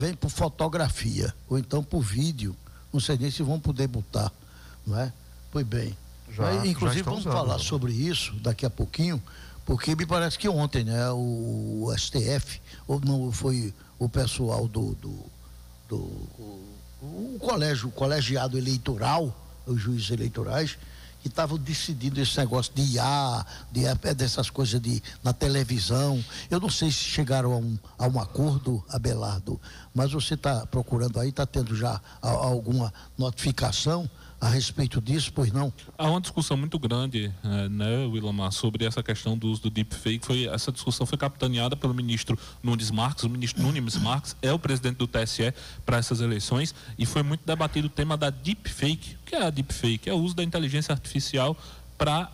vem por fotografia, ou então por vídeo, não sei nem se vão poder botar, não é? Pois bem, inclusive vamos falar sobre isso daqui a pouquinho, porque me parece que ontem, né, o STF, ou não foi o pessoal o colegiado eleitoral, os juízes eleitorais, que estavam decidindo esse negócio de IA, dessas coisas na televisão. Eu não sei se chegaram a um acordo, Abelardo, mas você está procurando aí, está tendo já alguma notificação a respeito disso, pois não? Há uma discussão muito grande, né, Willamar, sobre essa questão do uso do deepfake. Essa discussão foi capitaneada pelo ministro Nunes Marques. O ministro Nunes Marques é o presidente do TSE para essas eleições, e foi muito debatido o tema da deepfake. O que é a deepfake? É o uso da inteligência artificial para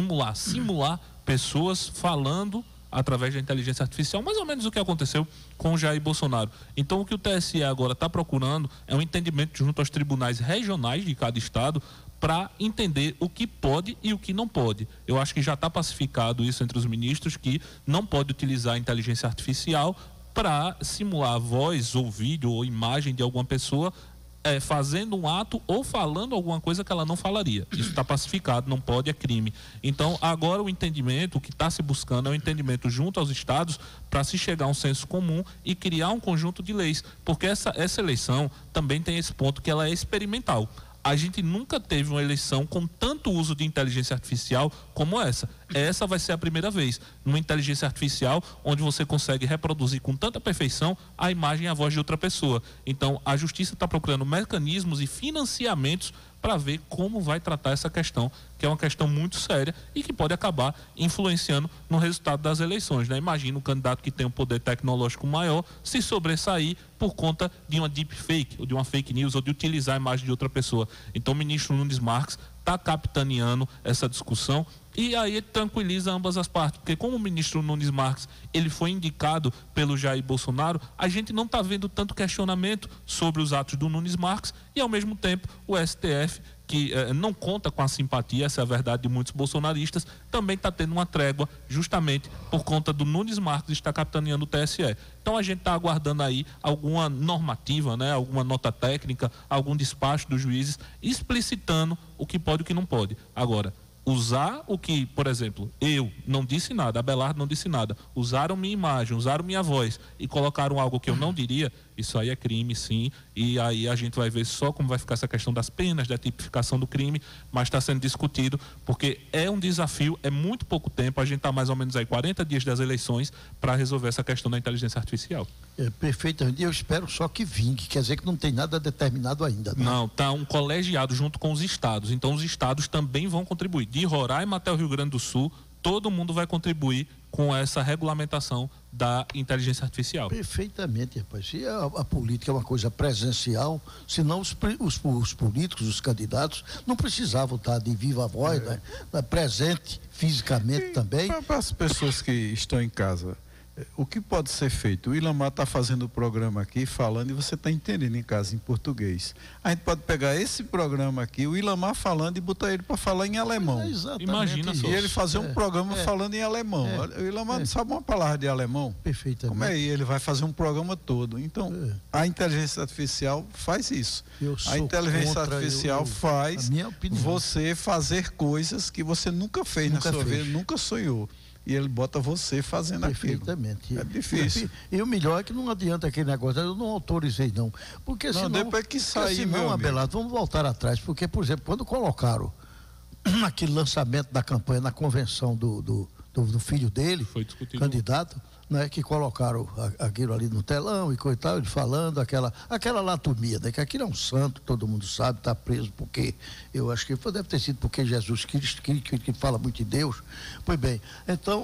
simular pessoas falando através da inteligência artificial, mais ou menos o que aconteceu com o Jair Bolsonaro. Então, o que o TSE agora está procurando é um entendimento junto aos tribunais regionais de cada estado para entender o que pode e o que não pode. Eu acho que já está pacificado isso entre os ministros, que não pode utilizar a inteligência artificial para simular a voz ou vídeo ou imagem de alguma pessoa fazendo um ato ou falando alguma coisa que ela não falaria. Isso está pacificado, não pode, é crime. Então, agora o entendimento, o que está se buscando é um entendimento junto aos estados para se chegar a um senso comum e criar um conjunto de leis, porque essa eleição também tem esse ponto que ela é experimental. A gente nunca teve uma eleição com tanto uso de inteligência artificial como essa. Essa vai ser a primeira vez, numa inteligência artificial onde você consegue reproduzir com tanta perfeição a imagem e a voz de outra pessoa. Então, a Justiça está procurando mecanismos e financiamentos para ver como vai tratar essa questão, que é uma questão muito séria e que pode acabar influenciando no resultado das eleições, né? Imagina um candidato que tem um poder tecnológico maior se sobressair por conta de uma deepfake, ou de uma fake news, ou de utilizar a imagem de outra pessoa. Então, o ministro Nunes Marques está capitaneando essa discussão, e aí tranquiliza ambas as partes, porque como o ministro Nunes Marques ele foi indicado pelo Jair Bolsonaro, a gente não está vendo tanto questionamento sobre os atos do Nunes Marques, e ao mesmo tempo o STF, que não conta com a simpatia, essa é a verdade, de muitos bolsonaristas, também está tendo uma trégua justamente por conta do Nunes Marques estar capitaneando o TSE. Então a gente está aguardando aí alguma normativa, né, alguma nota técnica, algum despacho dos juízes explicitando o que pode e o que não pode. Agora, usar o que, por exemplo, eu não disse nada, Abelardo não disse nada, usaram minha imagem, usaram minha voz e colocaram algo que eu não diria, isso aí é crime, sim, e aí a gente vai ver só como vai ficar essa questão das penas, da tipificação do crime, mas está sendo discutido, porque é um desafio, é muito pouco tempo, a gente está mais ou menos aí 40 dias das eleições para resolver essa questão da inteligência artificial. Perfeitamente, eu espero só que vingue, quer dizer que não tem nada determinado ainda. Né? Não, está um colegiado junto com os estados, então os estados também vão contribuir, de Roraima até o Rio Grande do Sul, todo mundo vai contribuir com essa regulamentação da inteligência artificial. Perfeitamente, rapaz. Se a política é uma coisa presencial, senão os políticos, os candidatos, não precisavam estar de viva voz, né? Presente fisicamente também. Para as pessoas que estão em casa, o que pode ser feito? O Willamar está fazendo o programa aqui, falando, e você está entendendo em casa, em português. A gente pode pegar esse programa aqui, o Willamar falando, e botar ele para falar em alemão. Imagina só. E ele fazer um programa falando em alemão. O Willamar não sabe uma palavra de alemão. Perfeitamente. Como é? Ele vai fazer um programa todo. Então, a inteligência artificial faz isso. A inteligência artificial faz você fazer coisas que você nunca fez na sua vida, nunca sonhou. E ele bota você fazendo perfeitamente. Aquilo. É difícil. E o melhor é que não adianta aquele negócio, eu não autorizei não. Porque senão, depois que sair, meu Abelardo, vamos voltar atrás, porque, por exemplo, quando colocaram aquele lançamento da campanha na convenção do filho dele, foi discutido, candidato, né, que colocaram aquilo ali no telão e coisa e tal, ele falando aquela latomia, né, que aquilo é um santo, todo mundo sabe, está preso porque, eu acho que deve ter sido porque Jesus Cristo, que fala muito de Deus. Pois bem, então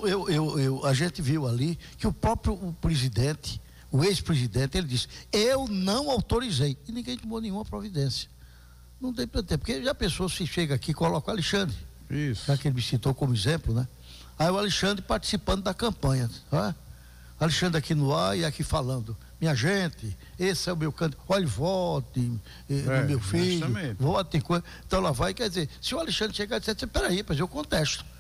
a gente viu ali que o próprio presidente, o ex-presidente, ele disse, eu não autorizei, e ninguém tomou nenhuma providência. Não tem para ter, porque já pensou se chega aqui e coloca o Alexandre, já que ele me citou como exemplo, né? Aí o Alexandre participando da campanha, tá? Alexandre aqui no ar e aqui falando, minha gente, esse é o meu candidato, olha, vote no meu filho, vote em coisa. Então lá vai, quer dizer, se o Alexandre chegar e disser, peraí, mas eu contesto.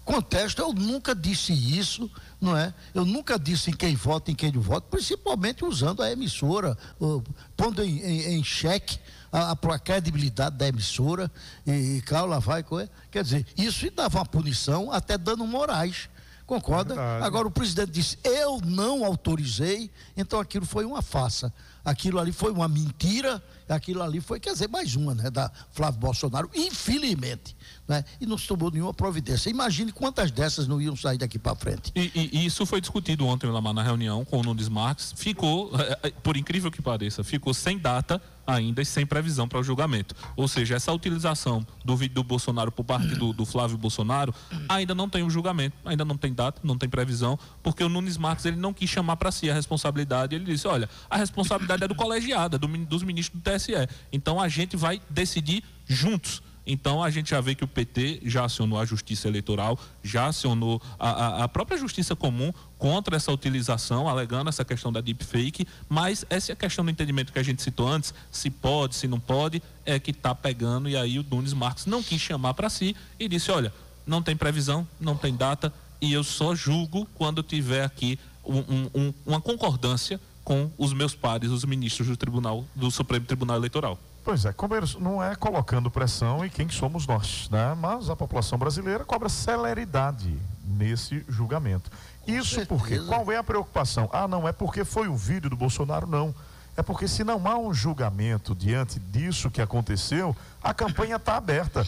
Contesto, eu nunca disse isso, não é? Eu nunca disse em quem vota e em quem não vota, principalmente usando a emissora, pondo em xeque a credibilidade da emissora, e lá vai, quer dizer, isso dava uma punição, até dano morais. Concorda? Agora o presidente disse, eu não autorizei, então aquilo foi uma farsa. Aquilo ali foi uma mentira, aquilo ali foi, quer dizer, mais uma, né, da Flávio Bolsonaro, infelizmente, né, e não se tomou nenhuma providência. Imagine quantas dessas não iam sair daqui para frente. E isso foi discutido ontem lá na reunião com o Nunes Marques, ficou, por incrível que pareça, ficou sem data ainda e sem previsão para o julgamento. Ou seja, essa utilização do vídeo do Bolsonaro por parte do Flávio Bolsonaro ainda não tem um julgamento, ainda não tem data, não tem previsão, porque o Nunes Marques ele não quis chamar para si a responsabilidade. Ele disse, olha, a responsabilidade é do colegiado, dos ministros do TSE. Então a gente vai decidir juntos. Então a gente já vê que o PT já acionou a Justiça Eleitoral, já acionou a própria Justiça Comum contra essa utilização, alegando essa questão da deepfake, mas essa questão do entendimento que a gente citou antes, se pode, se não pode, é que está pegando, e aí o Nunes Marques não quis chamar para si e disse, olha, não tem previsão, não tem data, e eu só julgo quando tiver aqui uma concordância com os meus pares, os ministros do Supremo Tribunal Eleitoral. Pois é, companheiros, não é colocando pressão em quem somos nós, né? Mas a população brasileira cobra celeridade nesse julgamento. Isso porque, qual é a preocupação? Não é porque foi um vídeo do Bolsonaro, não. É porque se não há um julgamento diante disso que aconteceu, a campanha está aberta.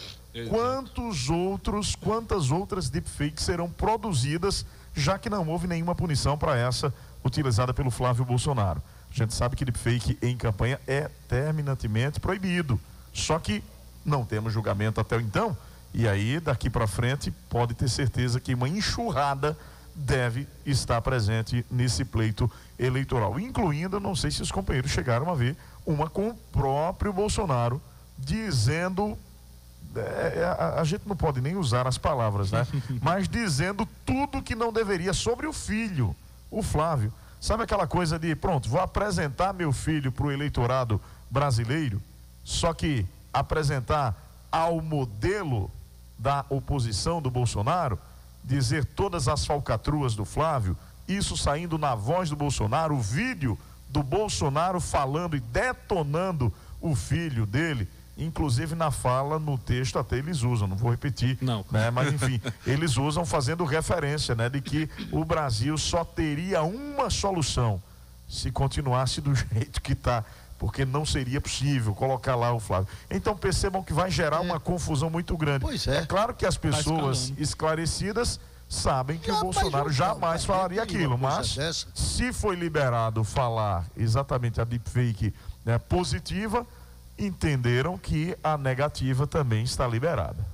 Quantas outras deepfakes serão produzidas, já que não houve nenhuma punição para essa utilizada pelo Flávio Bolsonaro? A gente sabe que deepfake em campanha é terminantemente proibido. Só que não temos julgamento até então. E aí, daqui para frente, pode ter certeza que uma enxurrada deve estar presente nesse pleito eleitoral. Incluindo, não sei se os companheiros chegaram a ver, uma com o próprio Bolsonaro dizendo... a gente não pode nem usar as palavras, né? Mas dizendo tudo que não deveria sobre o filho, o Flávio. Sabe aquela coisa de, pronto, vou apresentar meu filho para o eleitorado brasileiro, só que apresentar ao modelo da oposição do Bolsonaro, dizer todas as falcatruas do Flávio, isso saindo na voz do Bolsonaro, o vídeo do Bolsonaro falando e detonando o filho dele, inclusive na fala, no texto até eles usam, não vou repetir, não, né? Mas enfim, eles usam fazendo referência, né, de que o Brasil só teria uma solução se continuasse do jeito que está, porque não seria possível colocar lá o Flávio. Então percebam que vai gerar uma confusão muito grande. Pois é. É claro que as pessoas esclarecidas sabem que o Bolsonaro jamais falaria aquilo, mas se foi liberado falar exatamente a deepfake, né, positiva, entenderam que a negativa também está liberada.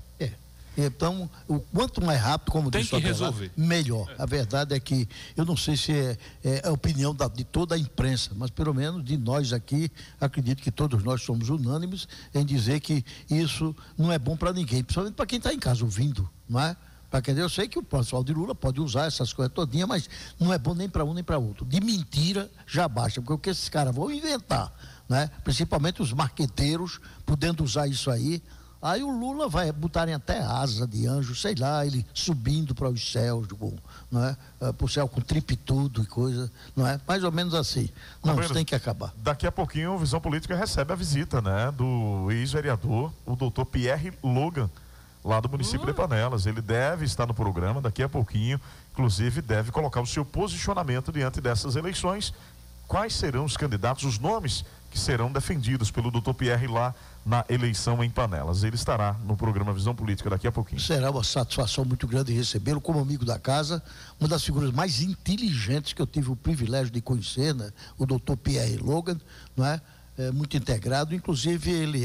Então, o quanto mais rápido, como tem disse que resolver, melhor. A verdade é que eu não sei se é a opinião de toda a imprensa, mas pelo menos de nós aqui, acredito que todos nós somos unânimes em dizer que isso não é bom para ninguém, principalmente para quem está em casa ouvindo, não é? Para quem eu sei que o pessoal de Lula pode usar essas coisas todinhas, mas não é bom nem para um nem para outro. De mentira já basta, porque o que esses caras vão inventar, né? Principalmente os marqueteiros, podendo usar isso aí o Lula vai botarem até asa de anjo, sei lá, ele subindo para os céus, não é? Para o céu com tripitudo e coisa, não é? Mais ou menos assim. Não, isso tem que acabar. Daqui a pouquinho o Visão Política recebe a visita, né, do ex-vereador, o doutor Pierre Logan, lá do município de Panelas. Ele deve estar no programa daqui a pouquinho, inclusive deve colocar o seu posicionamento diante dessas eleições. Quais serão os candidatos, os nomes que serão defendidos pelo doutor Pierre lá na eleição em Panelas? Ele estará no programa Visão Política daqui a pouquinho. Será uma satisfação muito grande recebê-lo como amigo da casa, uma das figuras mais inteligentes que eu tive o privilégio de conhecer, né? O doutor Pierre Logan, não é? Muito integrado, inclusive ele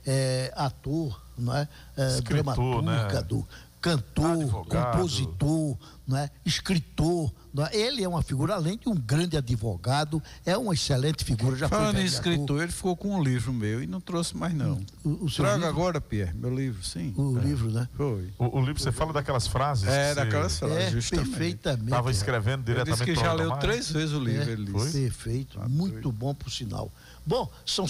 é ator, não é? Escritor, dramaturgo, né? Cantor, advogado, compositor, não é? Escritor, não é? Ele é uma figura, além de um grande advogado, é uma excelente figura. Já falando em escritor, ele ficou com um livro meu e não trouxe mais não. Traga livro? Agora, Pierre, meu livro, sim. O livro, né? Foi. O livro, você fala daquelas frases? Daquelas frases, justamente. Perfeitamente. Estava escrevendo diretamente. Ele disse que já leu 3 vezes o livro. Ele disse. Perfeito, muito bom por sinal. Bom, são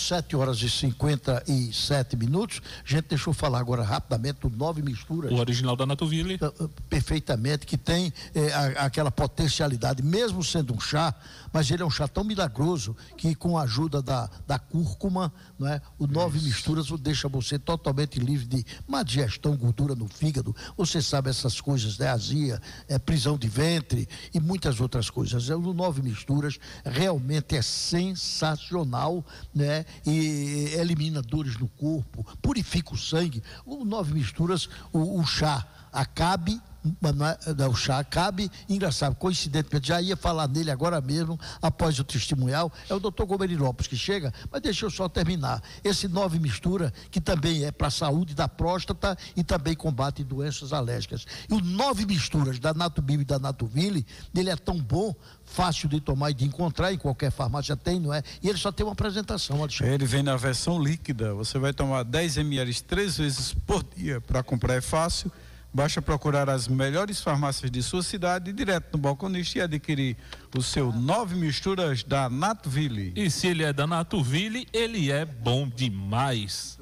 7h57. A gente deixou falar agora rapidamente do 9 Misturas. O original da Natoville. Perfeitamente, que tem aquela potencialidade, mesmo sendo um chá, mas ele é um chá tão milagroso que com a ajuda da cúrcuma, não é? O 9 Misturas deixa você totalmente livre de má digestão, gordura no fígado. Você sabe essas coisas, né? Azia, prisão de ventre e muitas outras coisas. O 9 Misturas realmente é sensacional, né? E elimina dores no corpo, purifica o sangue. O 9 Misturas, o chá Acabe, o chá Acabe, engraçado, coincidentemente, já ia falar nele agora mesmo, após o testemunhal, é o doutor Gomeri Lopes que chega, mas deixa eu só terminar. Esse 9 Mistura, que também é para a saúde da próstata e também combate doenças alérgicas. E o 9 Misturas da Natubio e da Natoville, ele é tão bom, fácil de tomar e de encontrar, em qualquer farmácia tem, não é? E ele só tem uma apresentação, Alexandre. Ele vem na versão líquida, você vai tomar 10 ml 3 vezes por dia, para comprar é fácil. Basta procurar as melhores farmácias de sua cidade, direto no balconista, e adquirir o seu 9 Misturas da Natoville. E se ele é da Natoville, ele é bom demais.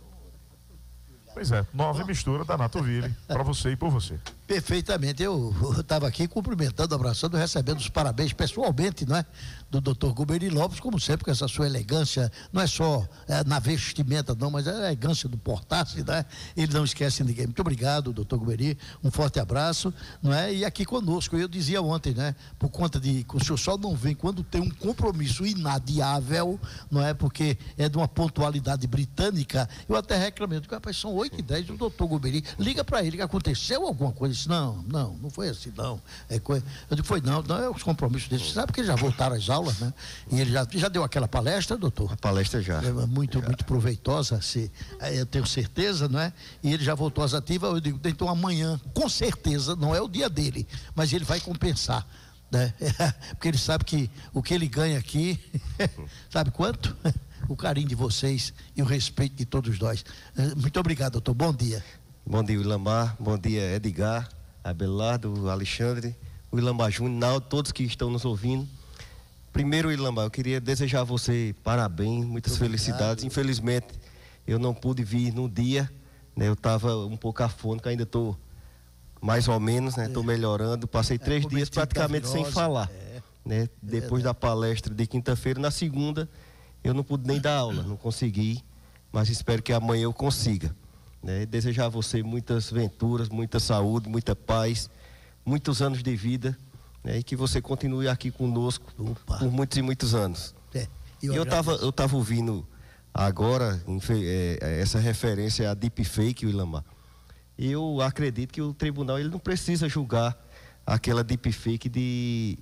Pois é, 9 Misturas da Natoville, para você e por você. Perfeitamente, eu estava aqui cumprimentando, abraçando, recebendo os parabéns pessoalmente, não é? Do doutor Gomeri Lopes, como sempre, com essa sua elegância, não é só na vestimenta não, mas a elegância do portar-se, né? Ele não esquece ninguém. Muito obrigado, doutor Gomeri, um forte abraço, não é? E aqui conosco, eu dizia ontem, né? Por conta de que o senhor só não vem quando tem um compromisso inadiável, não é? Porque é de uma pontualidade britânica, eu até reclamei, rapaz, são 8h10, o doutor Gomeri, liga para ele que aconteceu alguma coisa. Não foi assim, não. Eu digo, foi não é os compromissos dele. Você sabe que eles já voltaram às aulas, né? E ele já deu aquela palestra, doutor? A palestra já. Muito proveitosa, eu tenho certeza, não é? E ele já voltou às ativas, eu digo, então amanhã, com certeza, não é o dia dele, mas ele vai compensar, né? Porque ele sabe que o que ele ganha aqui, sabe quanto? O carinho de vocês e o respeito de todos nós. Muito obrigado, doutor. Bom dia. Bom dia, Ilamar. Bom dia, Edgar, Abelardo, Alexandre, o Ilamar Júnior, Naldo, todos que estão nos ouvindo. Primeiro, Ilamar, eu queria desejar a você parabéns, muitas felicidades. Infelizmente, eu não pude vir no dia, né? Eu estava um pouco afônico, ainda estou mais ou menos, né? Estou melhorando. Passei 3 dias praticamente sem falar, né? Depois da palestra de quinta-feira, na segunda, eu não pude nem dar aula, não consegui, mas espero que amanhã eu consiga. Né? Desejar a você muitas venturas, muita saúde, muita paz, muitos anos de vida, né? E que você continue aqui conosco por muitos e muitos anos. Eu estava ouvindo agora essa referência a deepfake, Ilamar. Eu acredito que o tribunal ele não precisa julgar aquela deepfake de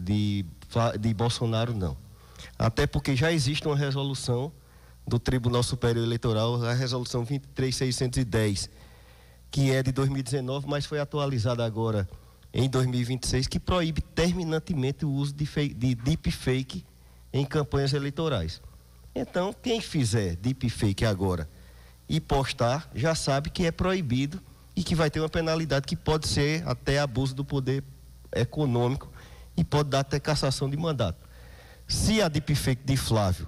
Bolsonaro, não. Até porque já existe uma resolução do Tribunal Superior Eleitoral, a resolução 23610, que é de 2019, mas foi atualizada agora em 2026, que proíbe terminantemente o uso de deepfake em campanhas eleitorais. Então, quem fizer deepfake agora e postar, já sabe que é proibido e que vai ter uma penalidade que pode ser até abuso do poder econômico e pode dar até cassação de mandato. Se a deepfake de Flávio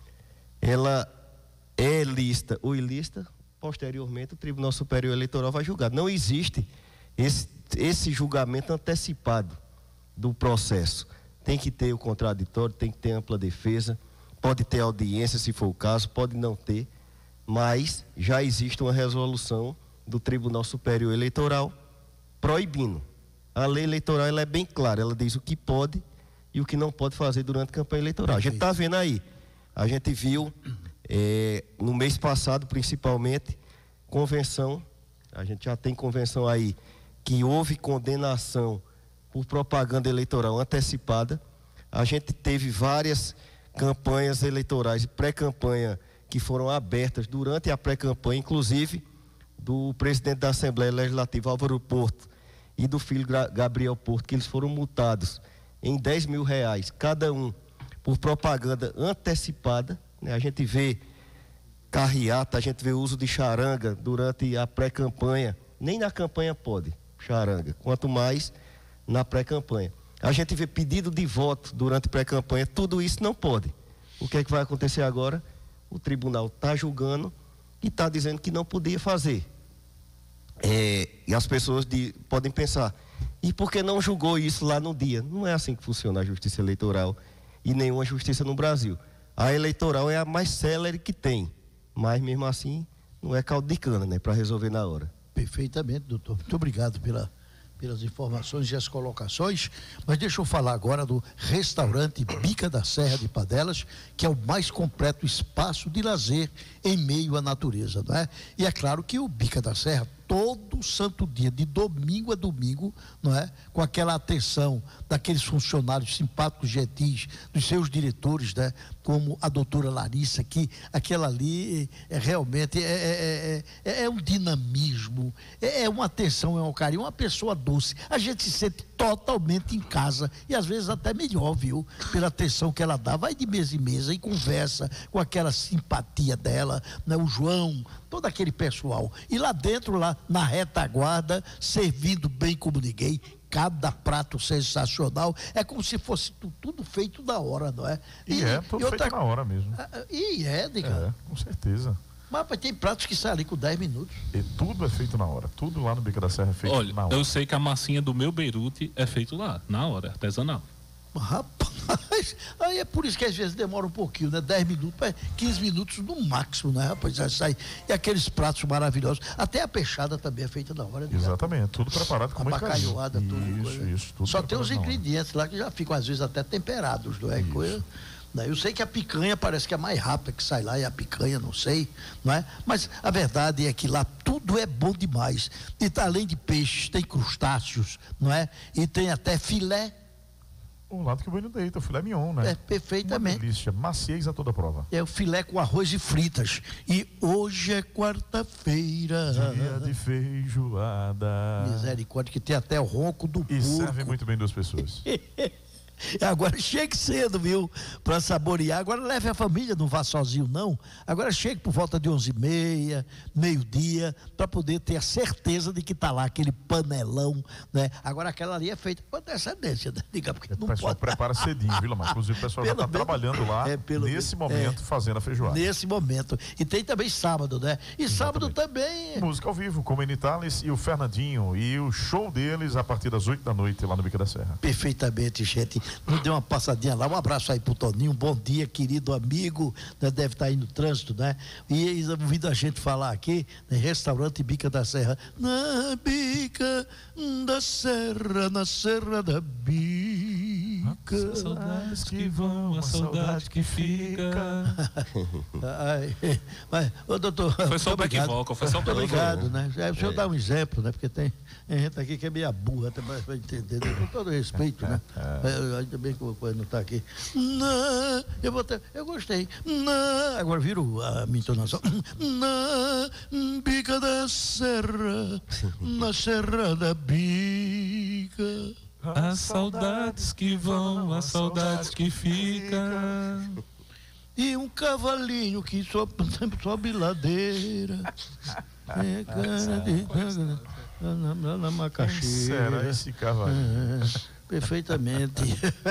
ela é lícita ou ilícita, posteriormente o Tribunal Superior Eleitoral vai julgar. Não existe esse julgamento antecipado do processo. Tem que ter o contraditório, tem que ter ampla defesa, pode ter audiência se for o caso, pode não ter, mas já existe uma resolução do Tribunal Superior Eleitoral proibindo. A lei eleitoral ela é bem clara, ela diz o que pode e o que não pode fazer durante a campanha eleitoral. A gente está vendo aí. A gente viu no mês passado, principalmente, convenção, a gente já tem convenção aí, que houve condenação por propaganda eleitoral antecipada. A gente teve várias campanhas eleitorais e pré-campanha que foram abertas durante a pré-campanha, inclusive do presidente da Assembleia Legislativa, Álvaro Porto, e do filho Gabriel Porto, que eles foram multados em R$10 mil, cada um, por propaganda antecipada, né? A gente vê carreata, a gente vê o uso de charanga durante a pré-campanha. Nem na campanha pode charanga, quanto mais na pré-campanha. A gente vê pedido de voto durante pré-campanha, tudo isso não pode. O que é que vai acontecer agora? O tribunal está julgando e está dizendo que não podia fazer. E as pessoas podem pensar, e por que não julgou isso lá no dia? Não é assim que funciona a justiça eleitoral e nenhuma justiça no Brasil. A eleitoral é a mais célere que tem, mas mesmo assim não é caldo de cana, né, para resolver na hora. Perfeitamente, doutor. Muito obrigado pelas informações e as colocações, mas deixa eu falar agora do restaurante Bica da Serra de Padelas, que é o mais completo espaço de lazer em meio à natureza, não é? E é claro que o Bica da Serra, todo santo dia, de domingo a domingo, não é? Com aquela atenção daqueles funcionários simpáticos, gentis, dos seus diretores, né? Como a doutora Larissa, que aquela ali realmente é um dinamismo, é uma atenção, é um carinho, uma pessoa doce. A gente se sente totalmente em casa e às vezes até melhor, viu? Pela atenção que ela dá, vai de mesa em mesa e conversa com aquela simpatia dela, né? O João, todo aquele pessoal. E lá dentro, lá na retaguarda, servindo bem como ninguém, cada prato sensacional, é como se fosse tudo feito na hora, não é? Tudo feito na hora mesmo. Diga. Com certeza. Mas tem pratos que saem ali com 10 minutos. E tudo é feito na hora. Tudo lá no Bica da Serra é feito na hora. Eu sei que a massinha do meu Beirute é feito lá, na hora, artesanal. Rapaz, aí é por isso que às vezes demora um pouquinho, né? 10 minutos, 15 minutos no máximo, né, rapaz? Já sai. E aqueles pratos maravilhosos. Até a peixada também é feita na hora. Exatamente, tudo preparado com muito carinho. Isso, tudo. Só tem os ingredientes lá que já ficam às vezes até temperados, não é? Coisa. Eu sei que a picanha parece que é mais rápida que sai lá, e a picanha, não sei, não é? Mas a verdade é que lá tudo é bom demais. E além de peixes, tem crustáceos, não é? E tem até filé. O lado que o Bueno deita, o filé mignon, né? Perfeitamente. Uma delícia, maciez a toda prova. É o filé com arroz e fritas. E hoje é quarta-feira. Dia de feijoada. Misericórdia, que tem até o ronco do porco. E serve muito bem 2 pessoas. Agora chegue cedo, viu? Para saborear. Agora leve a família, não vá sozinho, não. Agora chegue por volta de 11h30, meio-dia, para poder ter a certeza de que está lá aquele panelão, né? Agora aquela ali é feita com antecedência, né? Diga, porque não o pessoal prepara cedinho, viu, Lamar? Inclusive o pessoal já está trabalhando lá nesse momento, fazendo a feijoada. Nesse momento. E tem também sábado, né? E sábado também. Música ao vivo, com o Menitales e o Fernandinho. E o show deles a partir das 8 da noite lá no Bica da Serra. Perfeitamente, gente. Nos deu uma passadinha lá, um abraço aí pro Toninho, um bom dia, querido amigo, né? Deve estar aí no trânsito, né? E ouvindo a gente falar aqui, né? Restaurante Bica da Serra, na Bica da Serra, na Serra da Bica. As saudades que vão, a saudade que fica. Mas, ô doutor, foi só o back vocal, foi só o back vocal. Obrigado, né? O senhor dá um exemplo, né? Porque tem gente aqui que é meia burra, até para entender, né? Com todo respeito, né? Ainda bem que o coisa não está aqui. Não, eu gostei. Não, agora viro a minha entonação. Na Bica da Serra, na Serra da Bica. As saudades que vão, as saudades que ficam. E um cavalinho que sempre sobe ladeira. Na macaxeira. Quem será esse cavalinho? Perfeitamente.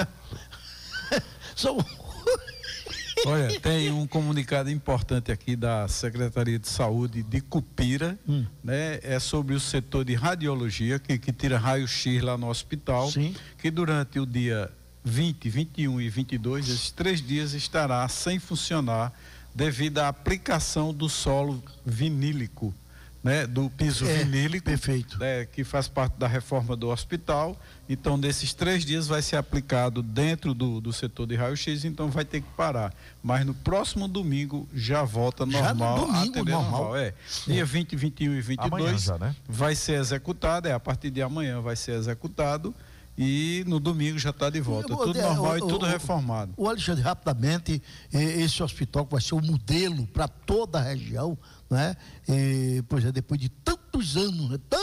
Olha, tem um comunicado importante aqui da Secretaria de Saúde de Cupira, né? É sobre o setor de radiologia, que tira raio-x lá no hospital. Sim. Que durante o dia 20, 21 e 22, esses 3 dias estará sem funcionar devido à aplicação do solo vinílico, né, do piso vinílico, perfeito, né, que faz parte da reforma do hospital. Então, nesses 3 dias vai ser aplicado dentro do setor de raio-x, então vai ter que parar. Mas no próximo domingo já volta normal. Já no domingo, normal. Dia 20, 21 e 22 amanhã já, né? Vai ser executado, a partir de amanhã vai ser executado. E no domingo já está de volta, tudo normal e tudo reformado. O Alexandre, rapidamente, esse hospital que vai ser um modelo para toda a região, né? Pois é, depois de tantos anos, né?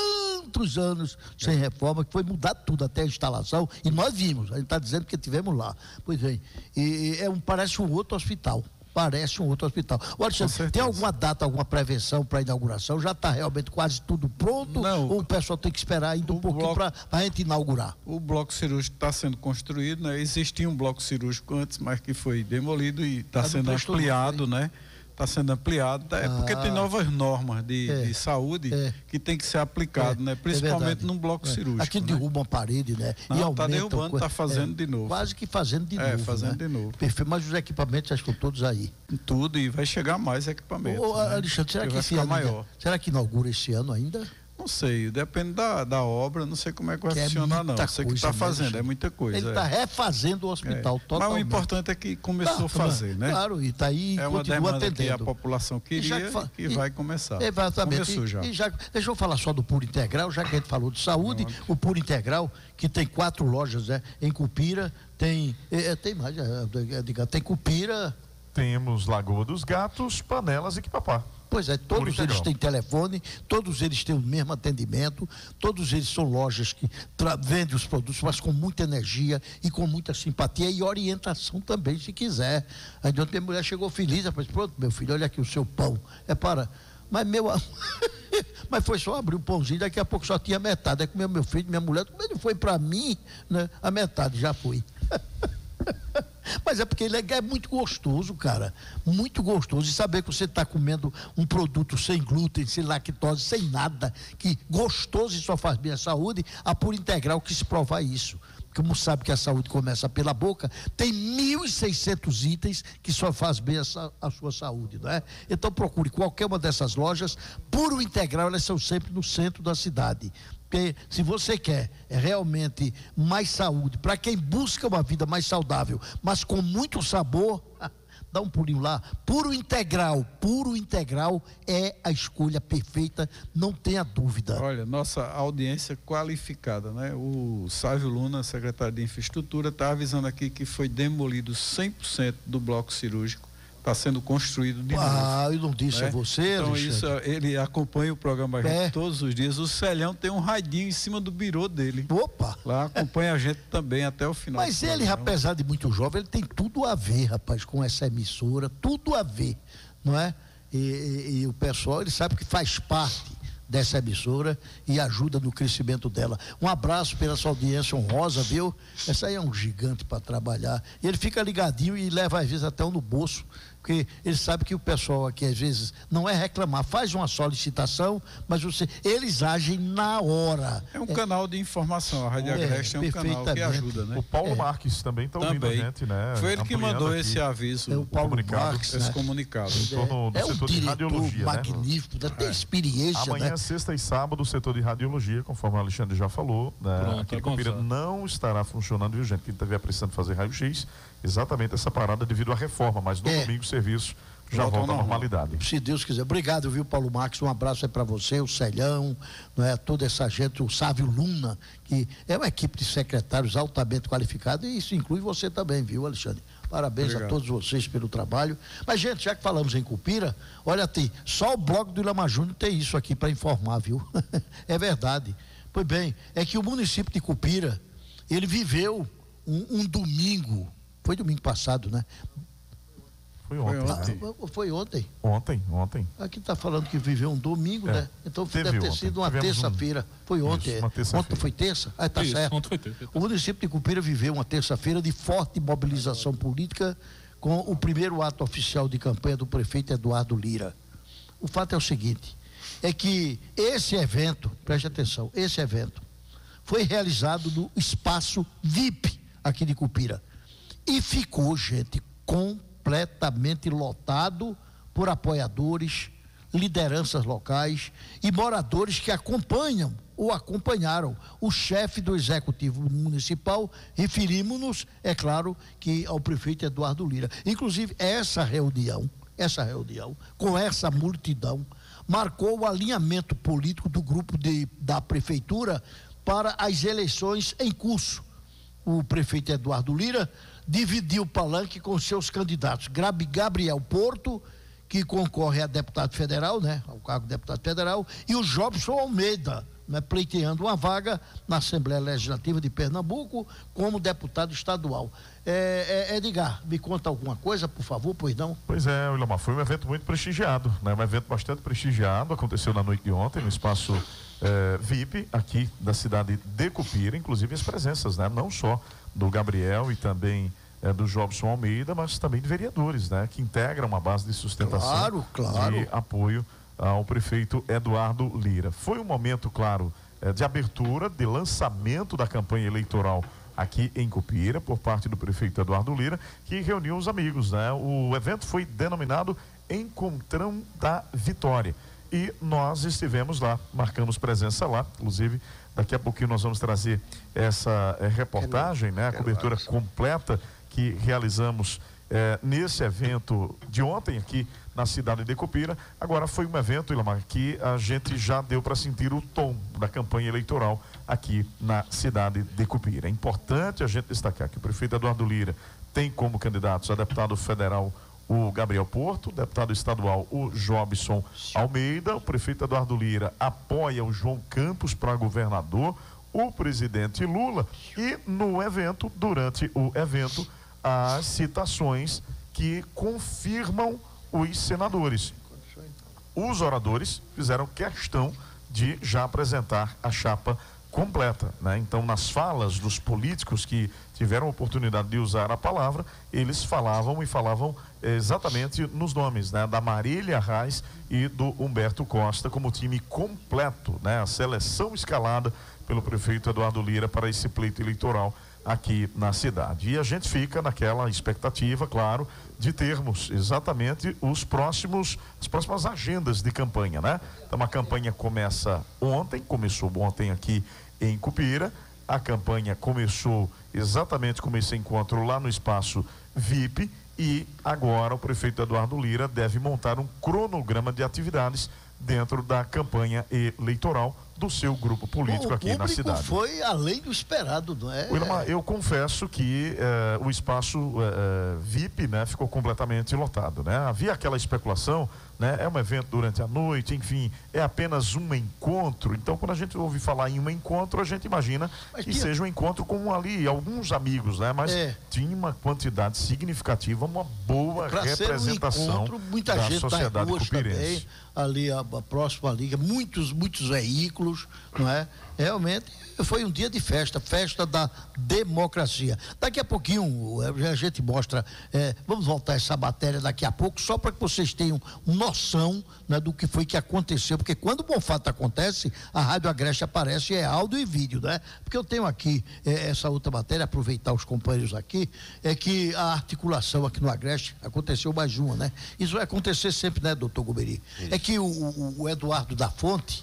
tantos anos sem reforma, que foi mudado tudo, até a instalação, e nós vimos, a gente está dizendo que tivemos lá. Pois bem, parece um outro hospital. Parece um outro hospital. Alexandre, tem alguma data, alguma prevenção para a inauguração? Já está realmente quase tudo pronto? Não, ou o pessoal tem que esperar ainda um pouquinho para a gente inaugurar? O bloco cirúrgico está sendo construído, né? Existia um bloco cirúrgico antes, mas que foi demolido e está sendo ampliado, né? Está sendo ampliado, porque tem novas normas de saúde que tem que ser aplicado, né? Principalmente num bloco cirúrgico. Aqui derruba uma parede, né? Não, está derrubando, está fazendo de novo. Quase que fazendo de novo. Fazendo de novo. Perfeito, mas os equipamentos já estão todos aí. Tudo, e vai chegar mais equipamentos. Alexandre, será que inaugura esse ano ainda? Não sei, depende da obra, não sei como é que vai funcionar, não. Sei que está fazendo, é muita coisa. Ele está refazendo o hospital totalmente. Mas o importante é que começou a fazer, né? Claro, e está aí e continua atendendo. Que a população queria e vai começar. Exatamente. Começou já. Deixa eu falar só do Puro Integral, já que a gente falou de saúde, o Puro Integral, que tem 4 lojas, né? Em Cupira, tem mais, tem Cupira. Temos Lagoa dos Gatos, Panelas e Quipapá. Pois é, todos eles têm telefone, todos eles têm o mesmo atendimento, todos eles são lojas que vendem os produtos, mas com muita energia e com muita simpatia e orientação também, se quiser. Aí ontem minha mulher chegou feliz, ela falou, pronto, meu filho, olha aqui o seu pão. Mas mas foi só abrir o pãozinho, daqui a pouco só tinha metade. Aí comeu meu filho, minha mulher, como ele foi para mim, né? A metade já foi. Mas é porque ele é muito gostoso, cara. Muito gostoso. E saber que você está comendo um produto sem glúten, sem lactose, sem nada, que gostoso e só faz bem à saúde, a Puro Integral que se prova isso. Como sabe que a saúde começa pela boca, tem 1.600 itens que só faz bem a sua saúde, não é? Então procure qualquer uma dessas lojas. Puro Integral, elas são sempre no centro da cidade. Porque se você quer realmente mais saúde, para quem busca uma vida mais saudável, mas com muito sabor, dá um pulinho lá. Puro Integral é a escolha perfeita, não tenha dúvida. Olha, nossa audiência qualificada, né? O Sávio Luna, secretário de Infraestrutura, está avisando aqui que foi demolido 100% do bloco cirúrgico. Está sendo construído de novo. Eu não disse a você, então Alexandre. Isso, ele acompanha o programa todos os dias. O Celhão tem um radinho em cima do birô dele. Opa! Lá acompanha a gente também até o final. Mas ele, apesar de muito jovem, ele tem tudo a ver, rapaz, com essa emissora, tudo a ver, não é? E o pessoal, ele sabe que faz parte dessa emissora e ajuda no crescimento dela. Um abraço pela sua audiência honrosa, viu? Essa aí é um gigante para trabalhar. E ele fica ligadinho e leva às vezes até no bolso, porque ele sabe que o pessoal aqui às vezes não é reclamar, faz uma solicitação, mas eles agem na hora. É um canal de informação, a Rádio Agreste é um canal que ajuda, né? O Paulo Marques também está ouvindo a gente, né? Foi ele que mandou esse aviso, o Paulo Marques, esse comunicado. Em torno do setor de radiologia, magnífico, né? Tem experiência, amanhã, né? Sexta e sábado, o setor de radiologia, conforme o Alexandre já falou, né? Aqui em Cupira não estará funcionando, viu, gente? Quem estiver precisando fazer raio-x, exatamente essa parada devido à reforma, mas no domingo o serviço já volta à normalidade. Se Deus quiser. Obrigado, viu, Paulo Marques? Um abraço aí para você, o Celhão, não é? Toda essa gente, o Sávio Luna, que é uma equipe de secretários altamente qualificada, e isso inclui você também, viu, Alexandre? Parabéns a todos vocês pelo trabalho. Mas, gente, já que falamos em Cupira, olha, só o blog do Ilama Júnior tem isso aqui para informar, viu? É verdade. Pois bem, é que o município de Cupira, ele viveu um domingo, foi domingo passado, né? Foi ontem. Foi ontem. Ontem. Aqui está falando que viveu um domingo, né? Então deve ter sido uma terça-feira. Foi ontem. Isso, uma terça-feira. Ontem foi terça? Tá certo. Ontem foi terça. O município de Cupira viveu uma terça-feira de forte mobilização política com o primeiro ato oficial de campanha do prefeito Eduardo Lira. O fato é o seguinte, é que esse evento, preste atenção, esse evento foi realizado no espaço VIP aqui de Cupira e ficou, gente, completamente lotado por apoiadores, lideranças locais e moradores que acompanham ou acompanharam o chefe do executivo municipal. Referimos-nos, é claro, que ao prefeito Eduardo Lira. Inclusive, essa reunião, com essa multidão, marcou o alinhamento político do grupo da prefeitura para as eleições em curso. O prefeito Eduardo Lira dividiu o palanque com seus candidatos, Gabriel Porto, que concorre a deputado federal, né, ao cargo de deputado federal, e o Jobson Almeida, né, pleiteando uma vaga na Assembleia Legislativa de Pernambuco como deputado estadual. Edgar, me conta alguma coisa, por favor, pois não? Pois é, Willamar, foi um evento muito prestigiado, né? Um evento bastante prestigiado, aconteceu na noite de ontem no espaço VIP aqui da cidade de Cupira, inclusive as presenças, né? Não só do Gabriel e também do Jobson Almeida, mas também de vereadores, né? Que integram uma base de sustentação, de apoio ao prefeito Eduardo Lira. Foi um momento, claro, de abertura, de lançamento da campanha eleitoral aqui em Cupira, por parte do prefeito Eduardo Lira, que reuniu os amigos, né? O evento foi denominado Encontrão da Vitória. E nós estivemos lá, marcamos presença lá, inclusive daqui a pouquinho nós vamos trazer essa reportagem, né? A cobertura completa que realizamos nesse evento de ontem aqui na cidade de Cupira. Agora foi um evento, Willamar, que a gente já deu para sentir o tom da campanha eleitoral aqui na cidade de Cupira. É importante a gente destacar que o prefeito Eduardo Lira tem como candidatos a deputado federal o Gabriel Porto, deputado estadual o Jobson Almeida. O prefeito Eduardo Lira apoia o João Campos para governador, o presidente Lula, e no evento, durante o evento, as citações que confirmam os senadores. Os oradores fizeram questão de já apresentar a chapa completa, né? Então, nas falas dos políticos que tiveram a oportunidade de usar a palavra, eles falavam exatamente nos nomes, né? Da Marília Reis e do Humberto Costa como time completo, né? A seleção escalada pelo prefeito Eduardo Lira para esse pleito eleitoral aqui na cidade. E a gente fica naquela expectativa, claro, de termos exatamente as próximas agendas de campanha, né? Então a campanha começou ontem aqui em Cupira. A campanha começou exatamente como esse encontro lá no espaço VIP, e agora o prefeito Eduardo Lira deve montar um cronograma de atividades dentro da campanha eleitoral do seu grupo político aqui na cidade. Foi além do esperado, não é? Willamar, eu confesso que o espaço VIP, né, ficou completamente lotado, né? Havia aquela especulação, né? É um evento durante a noite, enfim, é apenas um encontro. Então, quando a gente ouve falar em um encontro, a gente imagina que seja um encontro com ali alguns amigos, né? Mas tinha uma quantidade significativa, uma boa representação muita da gente sociedade cupirense. Ali a próxima liga, muitos veículos, não é? Realmente foi um dia de festa da democracia. Daqui a pouquinho a gente mostra, vamos voltar a essa matéria daqui a pouco, só para que vocês tenham noção, né, do que foi que aconteceu, porque quando o bom fato acontece, a Rádio Agreste aparece, áudio e vídeo, né? Porque eu tenho aqui essa outra matéria, aproveitar os companheiros aqui, que a articulação aqui no Agreste aconteceu mais uma, né? Isso vai acontecer sempre, né, doutor Guberi? É que o Eduardo da Fonte,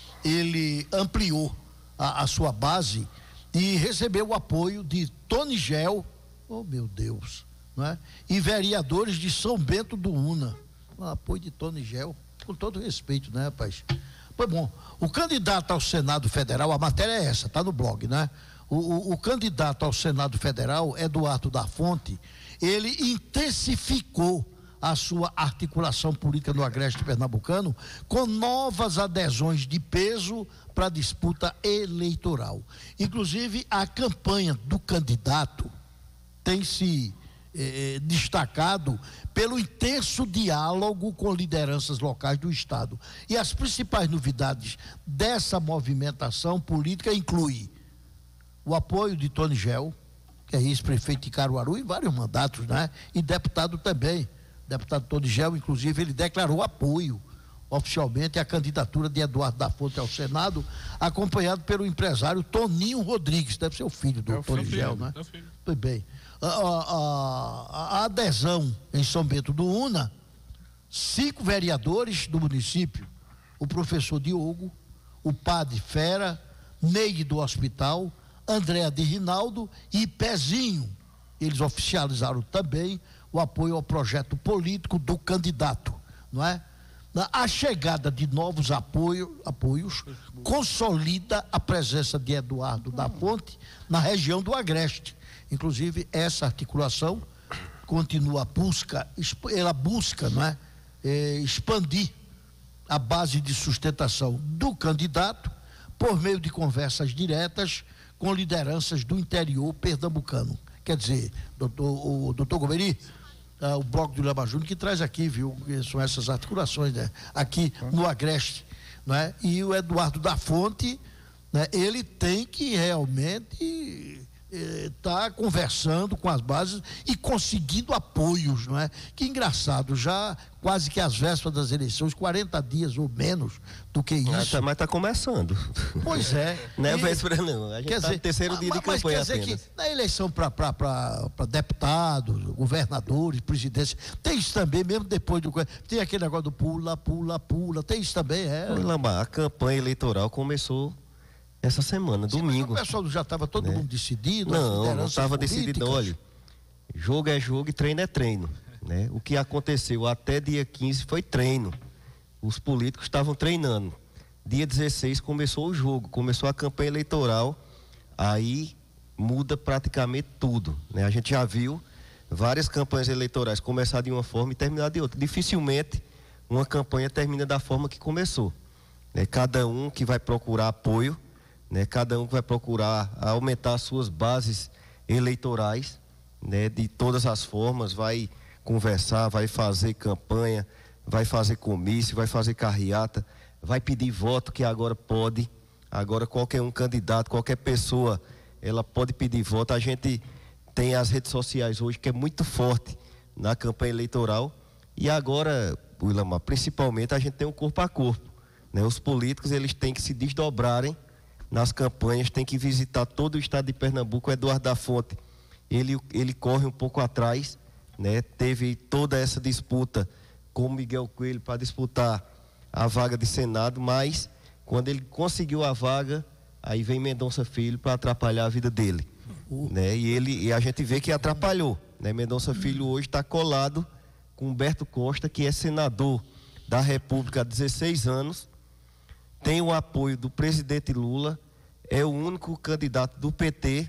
ele ampliou a sua base e recebeu o apoio de Tony Gel, oh meu Deus, não é? E vereadores de São Bento do Una. O apoio de Tony Gel, com todo respeito, né, rapaz? Pois bom, o candidato ao Senado Federal, a matéria é essa, tá no blog, né? O candidato ao Senado Federal, Eduardo da Fonte, ele intensificou a sua articulação política no Agreste pernambucano com novas adesões de peso para a disputa eleitoral. Inclusive, a campanha do candidato tem se destacado pelo intenso diálogo com lideranças locais do estado. E as principais novidades dessa movimentação política incluem o apoio de Tony Gel, que é ex-prefeito de Caruaru em vários mandatos, né? E deputado também. Deputado Tony Gel, inclusive, ele declarou apoio oficialmente à candidatura de Eduardo da Fonte ao Senado, acompanhado pelo empresário Toninho Rodrigues, deve ser o filho do Tony Gel, né? Pois bem. A adesão em São Bento do Una, 5 vereadores do município, o professor Diogo, o padre Fera, Neide do Hospital, Andréa de Rinaldo e Pezinho. Eles oficializaram também o apoio ao projeto político do candidato, não é? A chegada de novos apoios consolida a presença de Eduardo da Fonte na região do Agreste. Inclusive, essa articulação continua ela busca, não é? Expandir a base de sustentação do candidato por meio de conversas diretas com lideranças do interior pernambucano. Quer dizer, o doutor Gomeri, o Bloco do Lama Júnior, que traz aqui, viu, são essas articulações, né, aqui no Agreste, né, e o Eduardo da Fonte, né, ele tem que realmente estar conversando com as bases e conseguindo apoios, não é? Que engraçado, já quase que às vésperas das eleições, 40 dias ou menos do que isso. Mas está começando. Pois é. Não é véspera não, a gente está no terceiro dia de campanha. Mas quer dizer apenas. Que na eleição para deputados, governadores, presidentes, tem isso também, mesmo depois do... Tem aquele negócio do pula, tem isso também, A campanha eleitoral começou essa semana, domingo. Mas o pessoal já estava todo mundo decidido? Não estava decidido. Olha, jogo é jogo e treino é treino, né? O que aconteceu até dia 15 foi treino. Os políticos estavam treinando. Dia 16 começou o jogo, começou a campanha eleitoral, aí muda praticamente tudo, né? A gente já viu várias campanhas eleitorais começar de uma forma e terminar de outra. Dificilmente uma campanha termina da forma que começou, né? Cada um que vai procurar apoio, né, cada um que vai procurar aumentar suas bases eleitorais, né, de todas as formas, vai conversar, vai fazer campanha, vai fazer comício, vai fazer carreata, vai pedir voto, que agora pode, agora qualquer um candidato, qualquer pessoa, ela pode pedir voto. A gente tem as redes sociais hoje, que é muito forte na campanha eleitoral, e agora, Willamar, principalmente a gente tem um corpo a corpo, né? Os políticos, eles têm que se desdobrarem nas campanhas, tem que visitar todo o estado de Pernambuco. O Eduardo da Fonte, ele corre um pouco atrás, né? Teve toda essa disputa com o Miguel Coelho para disputar a vaga de Senado, mas quando ele conseguiu a vaga, aí vem Mendonça Filho para atrapalhar a vida dele, né? E a gente vê que atrapalhou, né? Mendonça Filho hoje está colado com Humberto Costa, que é senador da República há 16 anos, tem o apoio do presidente Lula, é o único candidato do PT,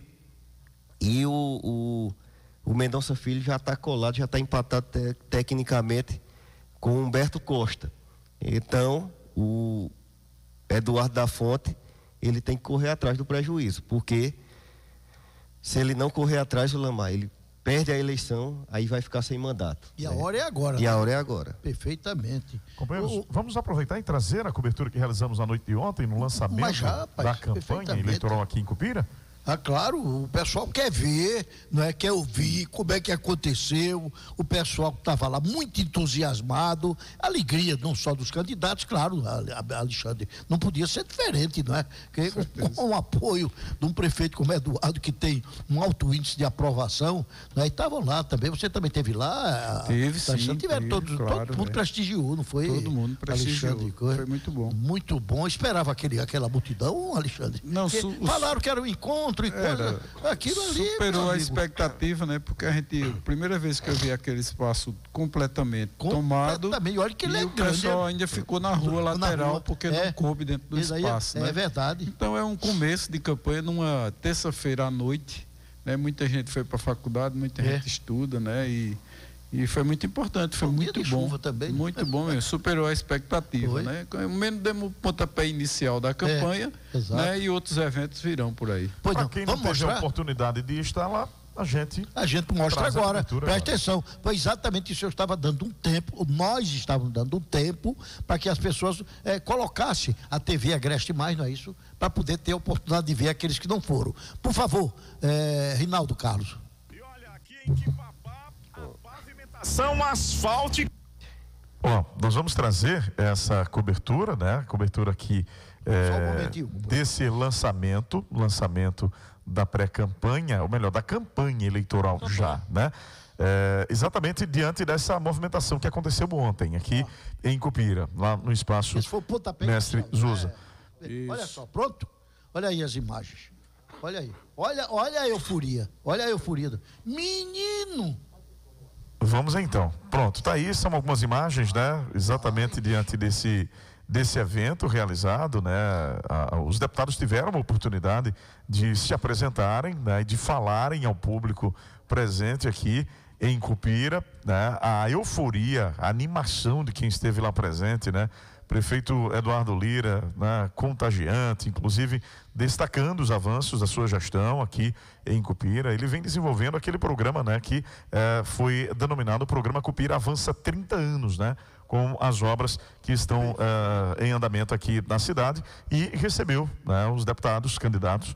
e o Mendonça Filho já está colado, já está empatado tecnicamente com Humberto Costa. Então, o Eduardo da Fonte, ele tem que correr atrás do prejuízo, porque se ele não correr atrás, o Lamar, ele perde a eleição, aí vai ficar sem mandato. E a hora é agora. E a hora é agora. Perfeitamente. Companheiros, vamos aproveitar e trazer a cobertura que realizamos na noite de ontem, no lançamento da campanha eleitoral aqui em Cupira? Ah, claro, o pessoal quer ver, não é? Quer ouvir como é que aconteceu, o pessoal que estava lá muito entusiasmado, alegria não só dos candidatos, claro, Alexandre, não podia ser diferente, não é? Com o apoio de um prefeito como Eduardo, que tem um alto índice de aprovação, né? E estavam lá também, você também esteve lá? Teve, sim. Tiveram todo mundo prestigiou, não foi? Todo mundo prestigiou, Alexandre, foi muito bom. Muito bom, esperava aquela multidão, Alexandre? Não, falaram que era um encontro, aquilo ali superou a expectativa, né? Porque a primeira vez que eu vi aquele espaço completamente tomado, olha que e o pessoal ainda ficou na rua lateral, porque não coube dentro do espaço, né? É verdade. Então é um começo de campanha numa terça-feira à noite, né? Muita gente foi para a faculdade, muita gente estuda, né? E foi muito importante, foi muito bom. Também. Muito bom mesmo, superou a expectativa, né? Menos demos o pontapé inicial da campanha, né? E outros eventos virão por aí. Para quem não teve a oportunidade de estar lá, a gente mostra agora. Presta atenção. Foi exatamente isso. Eu estava dando um tempo, nós estávamos dando um tempo para que as pessoas colocassem a TV Agreste Mais, não é isso? Para poder ter a oportunidade de ver aqueles que não foram. Por favor, Rinaldo Carlos. E olha, aqui em Quipapá, pavimentação asfáltica. Nós vamos trazer essa cobertura, né? Cobertura aqui desse lançamento da pré-campanha, ou melhor, da campanha eleitoral já, né? Exatamente diante dessa movimentação que aconteceu ontem aqui em Cupira, lá no espaço Mestre Zusa. Olha só, pronto? Olha aí as imagens. Olha aí. Olha a euforia. Olha a euforia. Menino! Vamos então. Pronto, tá aí, são algumas imagens, né? Exatamente diante desse evento realizado, né? Os deputados tiveram a oportunidade de se apresentarem, né? E de falarem ao público presente aqui. em Cupira, né? A euforia, a animação de quem esteve lá presente, né? Prefeito Eduardo Lira, né, contagiante, inclusive destacando os avanços da sua gestão aqui em Cupira. Ele vem desenvolvendo aquele programa, né, que foi denominado Programa Cupira Avança 30 anos, né, com as obras que estão em andamento aqui na cidade, e recebeu, né, os deputados candidatos,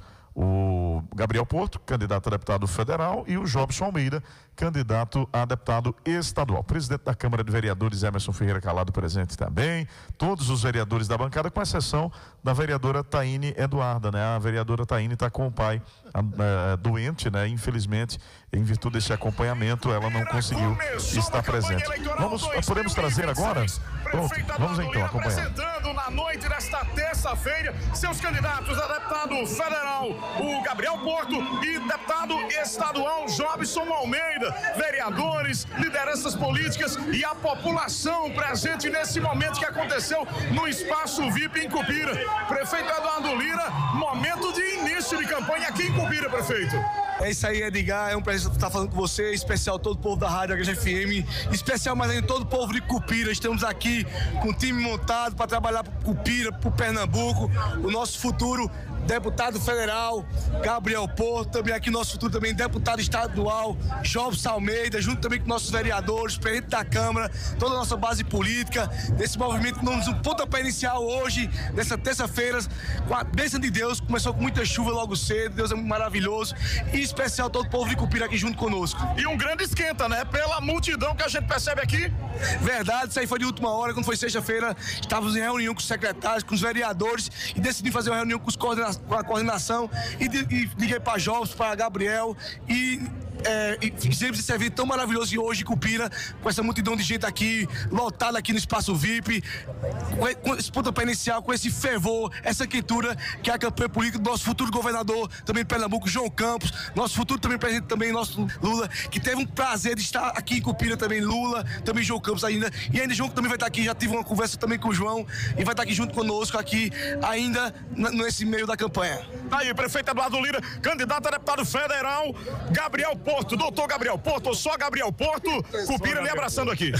o Gabriel Porto, candidato a deputado federal, e o Jobson Almeida, candidato a deputado estadual. Presidente da Câmara de Vereadores, Emerson Ferreira Calado, presente também. Todos os vereadores da bancada, com exceção da vereadora Taine Eduarda, né? A vereadora Taine está com o pai doente, né? Infelizmente, em virtude desse acompanhamento, ela não conseguiu estar presente. Podemos trazer agora? Pronto, vamos então acompanhar. Apresentando na noite desta terça-feira seus candidatos a deputado federal, o Gabriel Porto, e deputado estadual Jobson Almeida. Vereadores, lideranças políticas e a população presente nesse momento que aconteceu no Espaço VIP em Cupira. Prefeito Eduardo Lira, momento de início de campanha aqui em Cupira, prefeito. É isso aí, Edgar, é um prazer estar falando com você, especial todo o povo da Rádio Agreste FM, especial mais ainda todo o povo de Cupira. Estamos aqui com um time montado para trabalhar para Cupira, para o Pernambuco, o nosso futuro deputado federal, Gabriel Porto, também aqui nosso futuro também deputado estadual, Jobson Almeida, junto também com nossos vereadores, presidente da Câmara, toda a nossa base política, desse movimento que nos um pontapé inicial hoje, nessa terça-feira, com a bênção de Deus, começou com muita chuva logo cedo, Deus é maravilhoso, e em especial todo o povo de Cupira aqui junto conosco. E um grande esquenta, né? Pela multidão que a gente percebe aqui. Verdade, isso aí foi de última hora, quando foi sexta-feira, estávamos em reunião com os secretários, com os vereadores, e decidimos fazer uma reunião com a coordenação, e liguei para Jobson, para Gabriel, e fizemos esse evento tão maravilhoso, e hoje Cupira, com essa multidão de gente aqui, lotada aqui no Espaço VIP, com esse pontapé inicial, com esse fervor, essa quentura, que é a campanha política do nosso futuro governador, também de Pernambuco, João Campos, nosso futuro também presidente, também nosso Lula, que teve um prazer de estar aqui em Cupira também, Lula, também João Campos ainda, e ainda João também vai estar aqui, já tive uma conversa também com o João, e vai estar aqui junto conosco, aqui, ainda nesse meio da campanha. Tá aí, prefeito Eduardo Lira, candidato a deputado federal, Gabriel Porto, doutor Gabriel Porto, ou só Gabriel Porto, Cupira lhe abraçando aqui.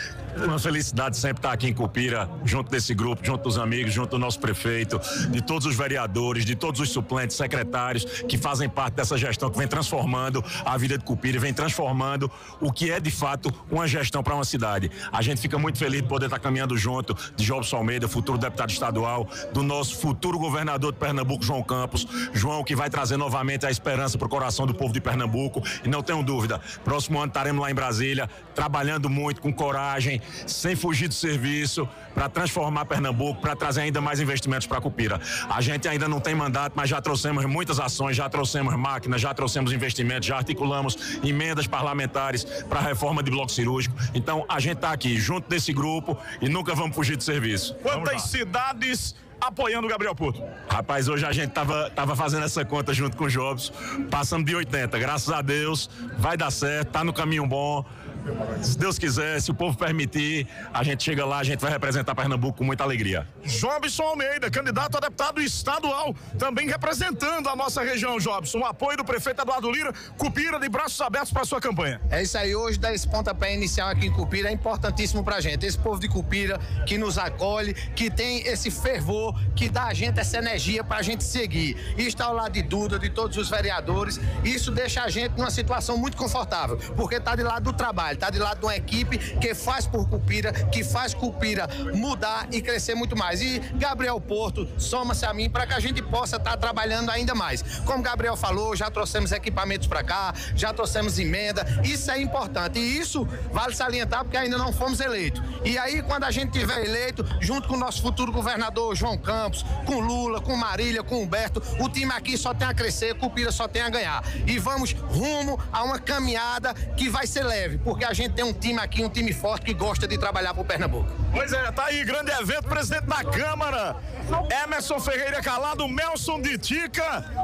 Uma felicidade sempre estar aqui em Cupira, junto desse grupo, junto dos amigos, junto do nosso prefeito, de todos os vereadores, de todos os suplentes, secretários que fazem parte dessa gestão que vem transformando a vida de Cupira, vem transformando o que é de fato uma gestão para uma cidade. A gente fica muito feliz de poder estar caminhando junto de Jobson Almeida, futuro deputado estadual, do nosso futuro governador de Pernambuco, João Campos. João, que vai trazer novamente a esperança para o coração do povo de Pernambuco, e não tenham dúvida, próximo ano estaremos lá em Brasília, trabalhando muito, com coragem, sem fugir do serviço, para transformar Pernambuco, para trazer ainda mais investimentos para Cupira. A gente ainda não tem mandato, mas já trouxemos muitas ações, já trouxemos máquinas, já trouxemos investimentos, já articulamos emendas parlamentares para a reforma de bloco cirúrgico. Então a gente está aqui junto desse grupo e nunca vamos fugir do serviço. Quantas cidades apoiando o Gabriel Porto? Rapaz, hoje a gente tava fazendo essa conta junto com o Jobson, passamos de 80, graças a Deus, vai dar certo, tá no caminho bom. Se Deus quiser, se o povo permitir, a gente chega lá, a gente vai representar Pernambuco com muita alegria. Jobson Almeida, candidato a deputado estadual, também representando a nossa região, Jobson. O apoio do prefeito Eduardo Lira, Cupira de braços abertos para a sua campanha. É isso aí, hoje dar esse pontapé inicial aqui em Cupira é importantíssimo pra gente. Esse povo de Cupira que nos acolhe, que tem esse fervor, que dá a gente essa energia pra gente seguir. E está ao lado de Duda, de todos os vereadores, isso deixa a gente numa situação muito confortável, porque tá de lado do trabalho, tá de lado de uma equipe que faz por Cupira, que faz Cupira mudar e crescer muito mais. E Gabriel Porto soma-se a mim para que a gente possa estar trabalhando ainda mais. Como Gabriel falou, já trouxemos equipamentos para cá, já trouxemos emenda, isso é importante. E isso vale salientar porque ainda não fomos eleitos. E aí, quando a gente tiver eleito, junto com o nosso futuro governador João Campos, com Lula, com Marília, com Humberto, o time aqui só tem a crescer, Cupira só tem a ganhar. E vamos rumo a uma caminhada que vai ser leve, porque a gente tem um time aqui, um time forte que gosta de trabalhar pro Pernambuco. Pois é, tá aí, grande evento, presidente da Câmara, Emerson Ferreira Calado, Melson de Tica,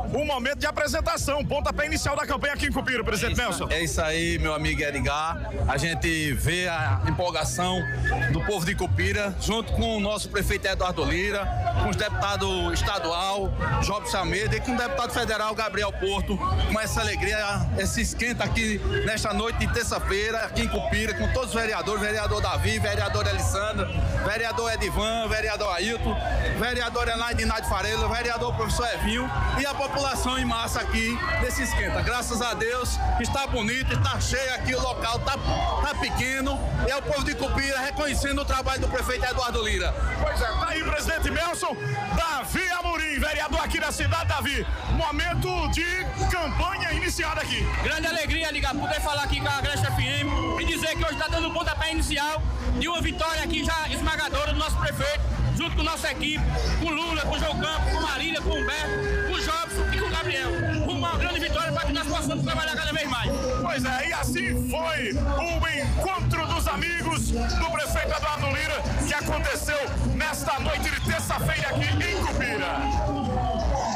o momento de apresentação, pontapé inicial da campanha aqui em Cupira, presidente Nelson. É isso aí, meu amigo Edgar. A gente vê a empolgação do povo de Cupira, junto com o nosso prefeito Eduardo Lira, com os deputados estadual, Jobson Almeida, e com o deputado federal Gabriel Porto, com essa alegria, esse esquenta aqui nesta noite de terça-feira, aqui em Cupira, com todos os vereadores, vereador Davi, vereador Alessandra, vereador Edivan, vereador Ailton, vereador Elaine Nádio Farelo, vereador professor Evinho e a população em massa aqui nesse esquenta. Graças a Deus, está bonito, está cheio aqui o local, tá pequeno, e é o povo de Cupira reconhecendo o trabalho do prefeito Eduardo Lira. Pois é, tá aí, presidente Nelson, Davi Amorim, vereador aqui da cidade. Davi, momento de campanha iniciada aqui. Grande alegria, ligar, poder falar aqui com a Agreste FM e dizer que hoje está dando o pontapé inicial de uma vitória aqui já esmagadora do nosso prefeito, junto com nossa equipe, com Lula, com o João Campos, com Marília, com o Humberto, com o Jobson e com o Gabriel. Uma grande vitória para que nós possamos trabalhar cada vez mais. Pois é, e assim foi o encontro dos amigos do prefeito Eduardo Lira, que aconteceu nesta noite de terça-feira aqui em Cupira.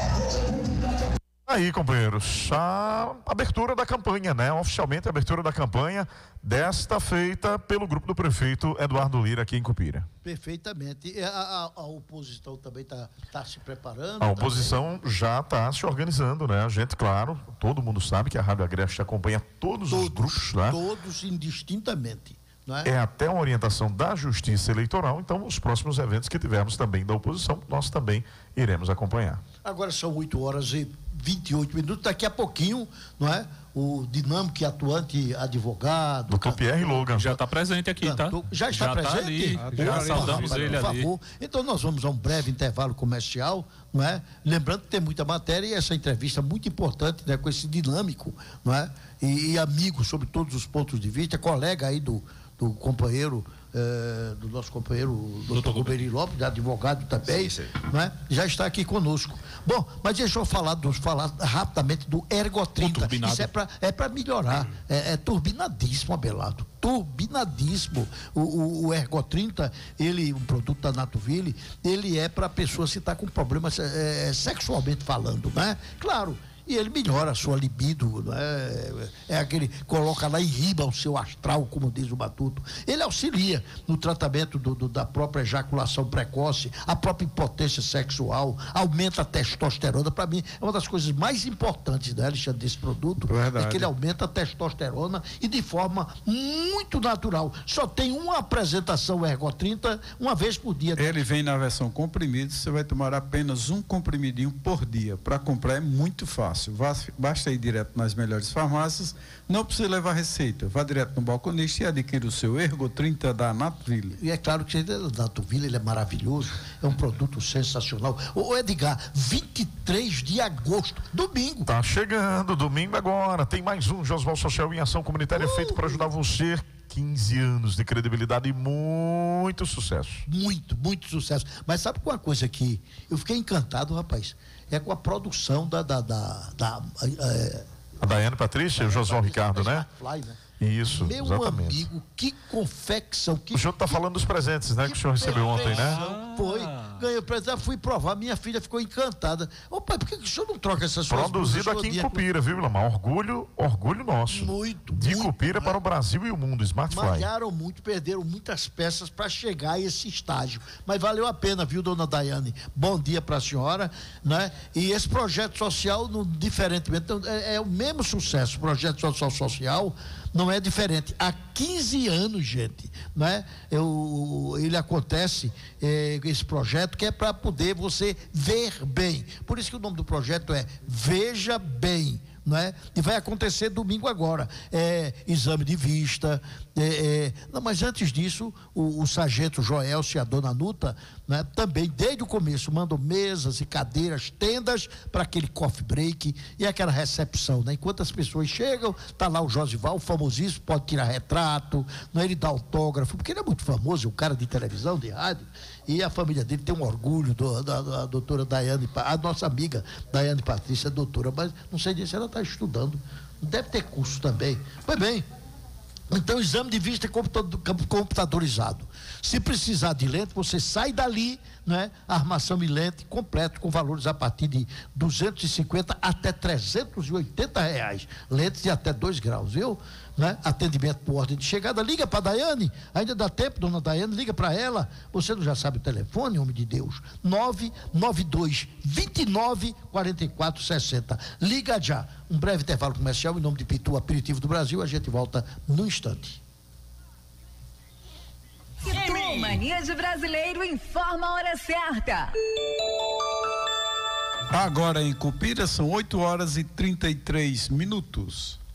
Aí, companheiros, a abertura da campanha, né? Oficialmente a abertura da campanha desta feita pelo grupo do prefeito Eduardo Lira aqui em Cupira. Perfeitamente. A oposição também está se preparando. A oposição já está se organizando, né? A gente, claro, todo mundo sabe que a Rádio Agreste acompanha todos os grupos, né? Todos indistintamente. É até uma orientação da Justiça Eleitoral, então os próximos eventos que tivermos também da oposição, nós também iremos acompanhar. Agora são 8h28, daqui a pouquinho, não é? O dinâmico e atuante advogado. Dr. Pierre Logan. Já está presente aqui, tá? Já está presente? Tá ali, já saudamos ele ali. Por favor. Então nós vamos a um breve intervalo comercial, não é? Lembrando que tem muita matéria e essa entrevista muito importante, né? Com esse dinâmico, não é? E amigo sobre todos os pontos de vista, colega aí do companheiro, do nosso companheiro Dr. Guberi Lopes, advogado também, sim. Né? Já está aqui conosco. Bom, mas deixa eu falar rapidamente do Ergo 30. Isso é para melhorar. É turbinadíssimo, Abelardo. Turbinadíssimo. O Ergo 30, um produto da Natoville, ele é para a pessoa se está com problemas sexualmente falando, né? Claro. E ele melhora a sua libido, né? É aquele, coloca lá, irriba o seu astral, como diz o Matuto. Ele auxilia no tratamento da própria ejaculação precoce, a própria impotência sexual, aumenta a testosterona. Para mim, é uma das coisas mais importantes, né, Alexandre, desse produto. Verdade. É que ele aumenta a testosterona e de forma muito natural. Só tem uma apresentação Ergo 30 uma vez por dia. Ele vem na versão comprimido, você vai tomar apenas um comprimidinho por dia. Para comprar é muito fácil. Basta ir direto nas melhores farmácias, não precisa levar receita. Vá direto no balconista e adquira o seu Ergo 30 da Natoville. E é claro que o Natoville, ele é maravilhoso, é um produto sensacional. Ô Edgar, 23 de agosto, domingo. Tá chegando, domingo agora. Tem mais um Josval Social em Ação Comunitária feito para ajudar você. 15 anos de credibilidade e muito sucesso. Muito sucesso. Mas sabe uma coisa que eu fiquei encantado, rapaz? É com a produção a Daiane Patrícia e o Josué Ricardo, né? Fly, né? Isso, meu exatamente. Amigo, que confecção. O senhor está falando dos presentes, né? Que o senhor recebeu ontem, né? Foi, ganhei presente, fui provar, minha filha ficou encantada. Ô pai, por que o senhor não troca essas coisas? Produzido aqui em Cupira, viu, Vilamar? Orgulho nosso. De Cupira para o Brasil e o mundo, Smartfly. Malharam muito, perderam muitas peças para chegar a esse estágio. Mas valeu a pena, viu, dona Daiane? Bom dia para a senhora, né? E esse projeto social, diferentemente, é o mesmo sucesso. O projeto social não é diferente. Há 15 anos, gente, né? Ele acontece, esse projeto, que é para poder você ver bem. Por isso que o nome do projeto é Veja Bem. Não é? E vai acontecer domingo agora. Exame de vista. Não, mas antes disso, o sargento Joelcio e a dona Nuta, né, também, desde o começo, mandam mesas e cadeiras, tendas para aquele coffee break e aquela recepção. Né? Enquanto as pessoas chegam, está lá o Josival, o famosíssimo, pode tirar retrato, né? Ele dá autógrafo, porque ele é muito famoso, é um cara de televisão, de rádio. E a família dele tem um orgulho da doutora Daiane, a nossa amiga Daiane Patrícia, doutora, mas não sei se ela está estudando. Deve ter curso também. Pois bem, Então, exame de vista computadorizado. Se precisar de lente, você sai dali, né? Armação e lente completo, com valores a partir de 250 até 380 reais. Lentes de até 2 graus, viu? Né? Atendimento por ordem de chegada. Liga para a Daiane, ainda dá tempo, dona Daiane, liga para ela. Você não já sabe o telefone, homem de Deus? 992 29 44 60. Liga já. Um breve intervalo comercial em nome de Pitu Aperitivo do Brasil. A gente volta no instante. Pitu Mania de Brasileiro informa a hora certa. Agora em Cupira são 8 horas e 33 minutos.